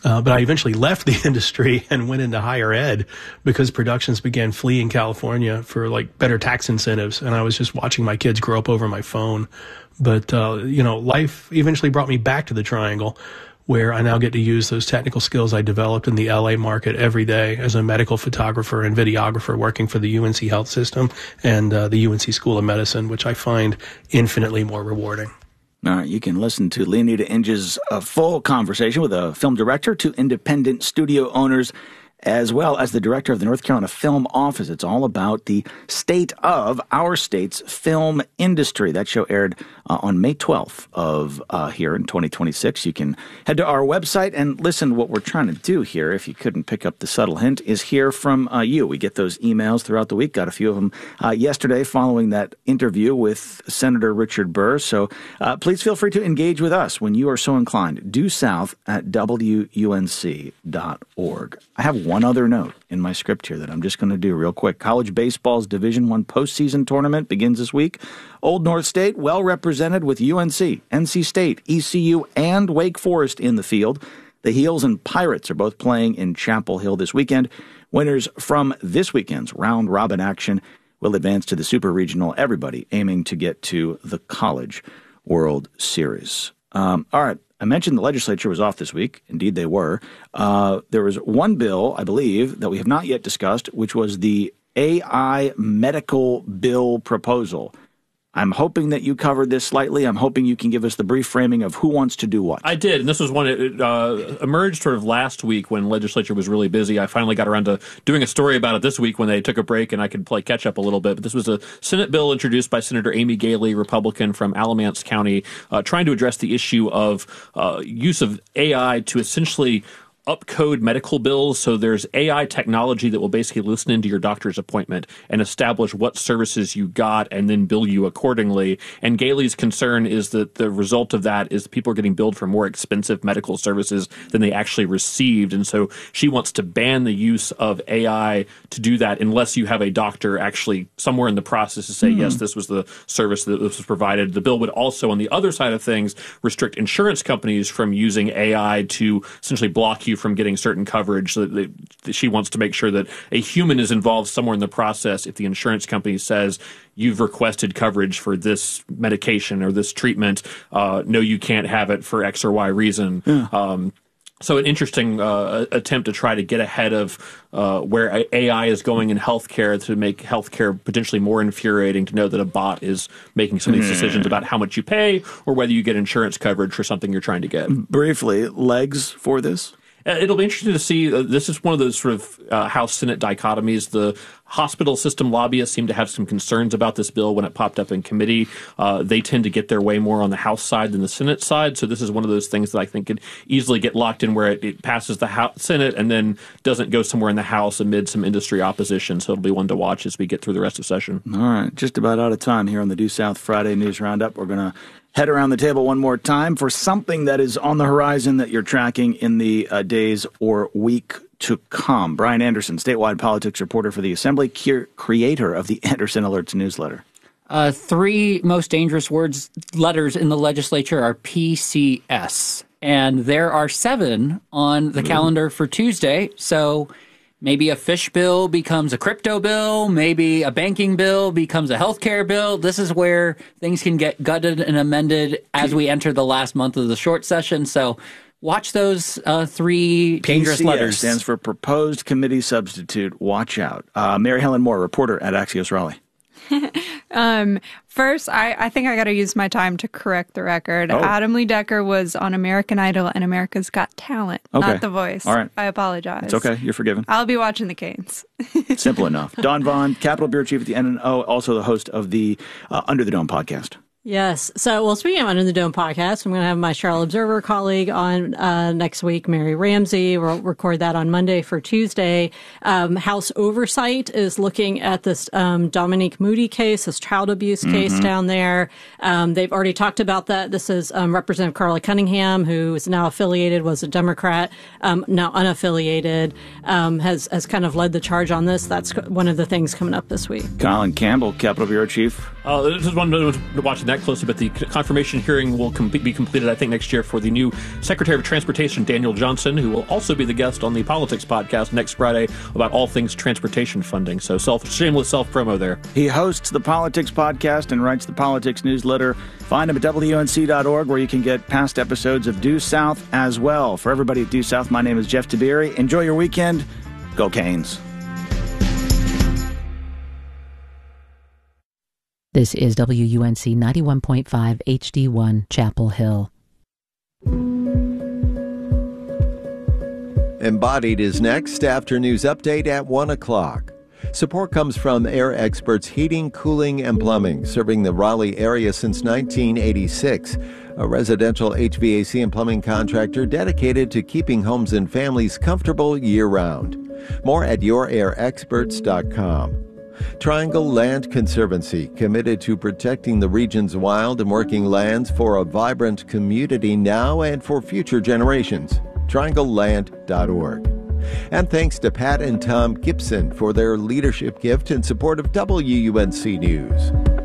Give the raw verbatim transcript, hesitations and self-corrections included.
Uh, but I eventually left the industry and went into higher ed because productions began fleeing California for like better tax incentives. And I was just watching my kids grow up over my phone. But, uh, you know, life eventually brought me back to the Triangle, where I now get to use those technical skills I developed in the L A market every day as a medical photographer and videographer working for the U N C Health System and uh, the U N C School of Medicine, which I find infinitely more rewarding. All right, you can listen to Leonida Inge's uh, full conversation with a film director, two independent studio owners, as well as the director of the North Carolina Film Office. It's all about the state of our state's film industry. That show aired uh, on May twelfth of uh, here in twenty twenty-six. You can head to our website and listen. What we're trying to do here, if you couldn't pick up the subtle hint, is hear from uh, you. We get those emails throughout the week. Got a few of them uh, yesterday following that interview with Senator Richard Burr. So uh, please feel free to engage with us when you are so inclined. Due south at W U N C dot org. I have one other note in my script here that I'm just going to do real quick. College baseball's Division One postseason tournament begins this week. Old North State well represented with U N C, N C State, E C U, and Wake Forest in the field. The Heels and Pirates are both playing in Chapel Hill this weekend. Winners from this weekend's round-robin action will advance to the Super Regional, everybody aiming to get to the College World Series. Um, all right. I mentioned the legislature was off this week. Indeed, they were. Uh, there was one bill, I believe, that we have not yet discussed, which was the A I medical bill proposal. I'm hoping that you covered this slightly. I'm hoping you can give us the brief framing of who wants to do what. I did, and this was one that uh, emerged sort of last week when legislature was really busy. I finally got around to doing a story about it this week when they took a break, and I could play catch up a little bit. But this was a Senate bill introduced by Senator Amy Galey, Republican from Alamance County, uh, trying to address the issue of uh, use of A I to essentially upcode medical bills. So there's A I technology that will basically listen into your doctor's appointment and establish what services you got and then bill you accordingly. And Galey's concern is that the result of that is that people are getting billed for more expensive medical services than they actually received. And so she wants to ban the use of A I to do that unless you have a doctor actually somewhere in the process to say, mm. yes, this was the service that was provided. The bill would also, on the other side of things, restrict insurance companies from using A I to essentially block you from getting certain coverage. So that they, she wants to make sure that a human is involved somewhere in the process if the insurance company says you've requested coverage for this medication or this treatment. Uh, no, you can't have it for X or Y reason. Yeah. Um, So an interesting uh, attempt to try to get ahead of uh, where A I is going in healthcare to make healthcare potentially more infuriating to know that a bot is making some of these decisions about how much you pay or whether you get insurance coverage for something you're trying to get. Briefly, legs for this? It'll be interesting to see. Uh, this is one of those sort of uh, House-Senate dichotomies. The hospital system lobbyists seem to have some concerns about this bill when it popped up in committee. Uh, they tend to get their way more on the House side than the Senate side. So this is one of those things that I think could easily get locked in where it, it passes the House, Senate and then doesn't go somewhere in the House amid some industry opposition. So it'll be one to watch as we get through the rest of session. All right. Just about out of time here on the Due South Friday News Roundup. We're going to head around the table one more time for something that is on the horizon that you're tracking in the uh, days or week to come. Brian Anderson, statewide politics reporter for the Assembly, cure, creator of the Anderson Alerts newsletter. Uh, three most dangerous words, letters in the legislature are P C S, and there are seven on the mm. calendar for Tuesday. So maybe a fish bill becomes a crypto bill. Maybe a banking bill becomes a healthcare bill. This is where things can get gutted and amended as we enter the last month of the short session. So watch those uh, three dangerous P C S letters. Stands for Proposed Committee Substitute. Watch out. Uh, Mary Helen Moore, reporter at Axios Raleigh. um, first, I, I think I got to use my time to correct the record. Oh. Adam Lee Decker was on American Idol and America's Got Talent, okay. not The Voice. All right. I apologize. It's okay. You're forgiven. I'll be watching the Canes. Simple enough. Dawn Vaughn, Capitol Bureau Chief at the N N O, also the host of the uh, Under the Dome podcast. Yes. So, well, speaking of Under the Dome podcast, I'm going to have my Charlotte Observer colleague on uh, next week, Mary Ramsey. We'll record that on Monday for Tuesday. Um, House Oversight is looking at this um, Dominique Moody case, this child abuse mm-hmm. case down there. Um, they've already talked about that. This is um, Representative Carly Cunningham, who is now affiliated, was a Democrat, um, now unaffiliated, um, has, has kind of led the charge on this. That's one of the things coming up this week. Colin Campbell, Capitol Bureau Chief. Uh, this is one to watch next. that closely, but the confirmation hearing will com- be completed, I think, next year for the new Secretary of Transportation, Daniel Johnson, who will also be the guest on the Politics podcast next Friday about all things transportation funding. So self shameless self-promo there. He hosts the Politics podcast and writes the Politics newsletter. Find him at W N C dot org, where you can get past episodes of Due South as well. For everybody at Due South, my name is Jeff Tiberi. Enjoy your weekend. Go Canes. This is W U N C ninety-one point five H D one, Chapel Hill. Embodied is next after news update at one o'clock. Support comes from Air Experts Heating, Cooling, and Plumbing, serving the Raleigh area since nineteen eighty-six. A residential H V A C and plumbing contractor dedicated to keeping homes and families comfortable year-round. More at your air experts dot com. Triangle Land Conservancy, committed to protecting the region's wild and working lands for a vibrant community now and for future generations. triangle land dot org. And thanks to Pat and Tom Gibson for their leadership gift in support of W U N C News.